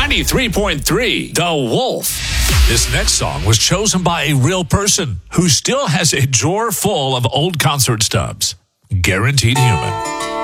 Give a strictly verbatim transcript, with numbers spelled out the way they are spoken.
ninety-three point three, The Wolf. This next song was chosen by a real person who still has a drawer full of old concert stubs. Guaranteed Human.